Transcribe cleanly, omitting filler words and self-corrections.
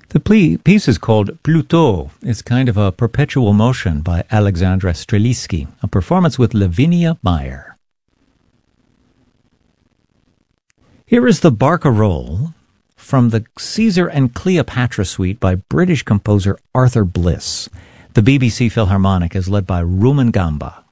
The piece is called Plutôt. It's kind of a perpetual motion by Alexandra Strelitzky, a performance with Lavinia Meyer. Here is the Barcarolle from the Caesar and Cleopatra suite by British composer Arthur Bliss. The BBC Philharmonic is led by Rumen Gamba.